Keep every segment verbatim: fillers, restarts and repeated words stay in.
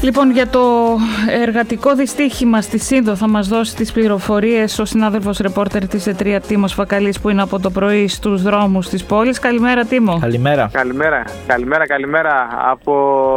Λοιπόν, για το εργατικό δυστύχημα στη Σύνδο θα μας δώσει τις πληροφορίες ο συνάδελφος ρεπόρτερ της ΕΤΡΙΑ Τίμος Φακαλής, που είναι από το πρωί στους δρόμους της πόλης. Καλημέρα, Τίμο. Καλημέρα. Καλημέρα, καλημέρα, καλημέρα από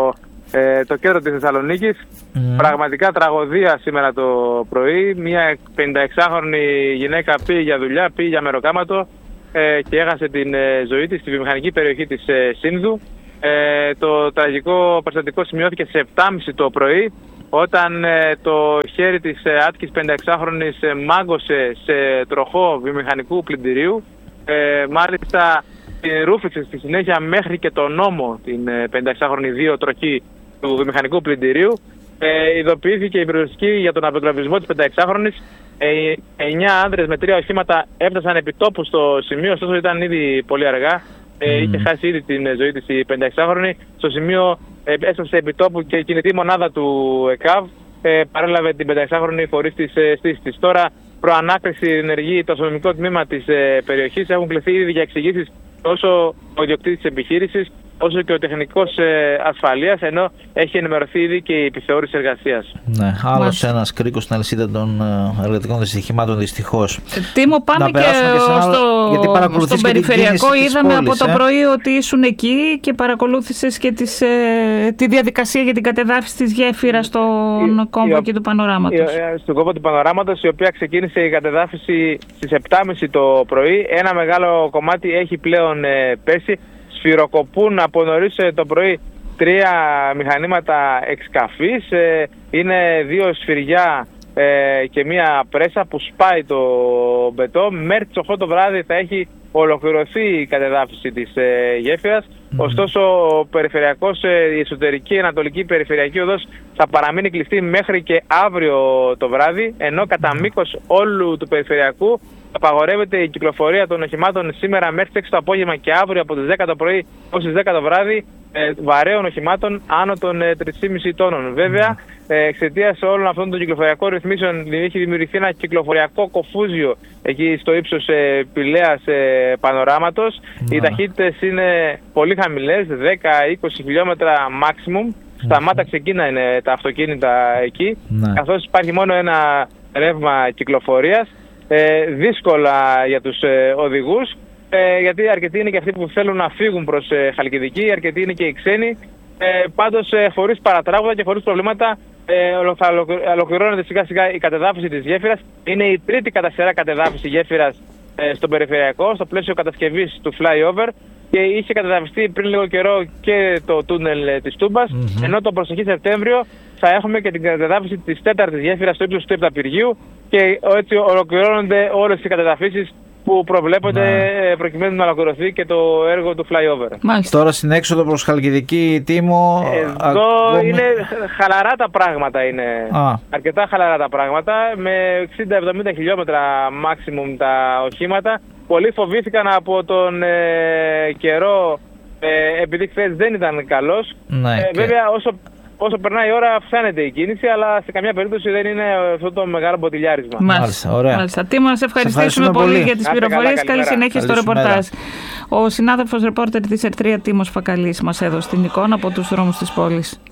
ε, το κέντρο της Θεσσαλονίκης. Mm. Πραγματικά τραγωδία σήμερα το πρωί. Μια πενηνταεξάχρονη γυναίκα πήγε για δουλειά, πήγε για μεροκάματο ε, και έχασε την ε, ζωή της στη βιομηχανική περιοχή της ε, Σύνδου. Ε, το τραγικό περιστατικό σημειώθηκε σε επτά και μισή το πρωί, όταν ε, το χέρι της ε, άτυχης πενηνταεξάχρονης ε, μάγκωσε σε τροχό βιομηχανικού πλυντηρίου. Ε, μάλιστα την ρούφηξε στη συνέχεια μέχρι και τον νόμο την ε, πενηνταεξάχρονη δύο τροχή του βιομηχανικού πλυντηρίου. Ε, ειδοποιήθηκε η πυροσβεστική για τον απεγκλωβισμό της πενηνταεξάχρονης. Ε, εννιά άνδρες με τρία οχήματα έφτασαν επί τόπου στο σημείο, ωστόσο ήταν ήδη πολύ αργά. Ε, mm. Είχε χάσει ήδη την ζωή της η πενηνταεξάχρονη. Στο σημείο ε, έσωσε επί τόπου και η κινητή μονάδα του ΕΚΑΒ ε, παρέλαβε την πενηνταεξάχρονη φορείς της ε, στήσης της. Τώρα προανάκριση ενεργεί το αστυνομικό τμήμα της ε, περιοχής. Έχουν κληθεί ήδη για εξηγήσεις τόσο ο ιδιοκτήτης της επιχείρησης όσο και ο τεχνικός ε, ασφαλείας, ενώ έχει ενημερωθεί ήδη και η επιθεώρηση εργασίας. Ναι, άλλος ένας κρίκος στην αλυσίδα των ε, εργατικών δυστυχημάτων, δυστυχώς. Τίμο, πάμε και, και στο, στον περιφερειακό. Είδαμε πόλης, από το ε? πρωί ότι ήσουν εκεί και παρακολούθησες και τις, ε, τη διαδικασία για την κατεδάφιση της γέφυρας στον κόμβο εκεί του Πανοράματος. Στον κόμβο του Πανοράματος, η οποία ξεκίνησε η κατεδάφιση στις επτά και μισή το πρωί. Ένα μεγάλο κομμάτι έχει πλέον ε, πέσει. Σφυροκοπούν από νωρίς το πρωί τρία μηχανήματα εξκαφής. Είναι δύο σφυριά και μία πρέσα που σπάει το μπετό. Μέχρι τις οκτώ το βράδυ θα έχει ολοκληρωθεί η κατεδάφιση της γέφυρας. Mm. Ωστόσο, ο περιφερειακός, η εσωτερική ανατολική περιφερειακή οδός θα παραμείνει κλειστή μέχρι και αύριο το βράδυ, ενώ κατά μήκος όλου του περιφερειακού απαγορεύεται η κυκλοφορία των οχημάτων σήμερα μέχρι τις έξι το απόγευμα και αύριο από τις δέκα το πρωί ως τις δέκα το βράδυ ε, βαρέων οχημάτων άνω των ε, τρία κόμμα πέντε τόνων. Βέβαια, ε, εξαιτίας όλων αυτών των κυκλοφοριακών ρυθμίσεων έχει δημιουργηθεί ένα κυκλοφοριακό κοφούζιο εκεί στο ύψος ε, Πηλαίας ε, Πανοράματος. Mm. Οι ταχύτητες είναι πολύ χαμηλές, δέκα με είκοσι χιλιόμετρα maximum. Σταμάτα ξεκίνα είναι τα αυτοκίνητα εκεί, mm. καθώς υπάρχει μόνο ένα ρεύμα κυκλοφορίας. Ε, δύσκολα για τους ε, οδηγούς, ε, γιατί αρκετοί είναι και αυτοί που θέλουν να φύγουν προς ε, Χαλκιδική, αρκετοί είναι και οι ξένοι. Ε, πάντως ε, χωρίς παρατράγουδα και χωρίς προβλήματα ε, θα ολοκληρώνεται σιγά σιγά η κατεδάφιση της γέφυρας. Είναι η τρίτη κατά σειρά κατεδάφιση γέφυρας ε, στον περιφερειακό, στο πλαίσιο κατασκευής του flyover, και είχε κατεδαφιστεί πριν λίγο καιρό και το τούνελ ε, της Τούμπας, mm-hmm. ενώ το προσεχή Σεπτέμβριο θα έχουμε και την κατεδάφιση της τέταρτης γέφυρας στο ύψος του Επταπηργίου, και έτσι ολοκληρώνονται όλες οι κατεδαφίσεις που προβλέπονται ναι. προκειμένου να ολοκληρωθεί και το έργο του flyover. Μάλιστα. Τώρα στην έξοδο προς Χαλκιδική, Τίμο... Εδώ ακόμη... είναι χαλαρά τα πράγματα, είναι Α. αρκετά χαλαρά τα πράγματα, με εξήντα με εβδομήντα χιλιόμετρα maximum τα οχήματα. Πολλοί φοβήθηκαν από τον ε, καιρό, ε, επειδή χθες δεν ήταν καλός. Ναι, ε, και... Βέβαια, όσο Όσο περνάει η ώρα αυξάνεται η κίνηση, αλλά σε καμιά περίπτωση δεν είναι αυτό το μεγάλο μποτιλιάρισμα. Μάλιστα, ωραία. Μάλιστα. Τίμο, να σε ευχαριστήσουμε πολύ, πολύ για τις πληροφορίες. Καλή συνέχεια στο ρεπορτάζ. Ο συνάδελφος ρεπόρτερ της ΕΤΡΙΑ Τίμος Φακαλής μας έδωσε την εικόνα από τους δρόμους της πόλης.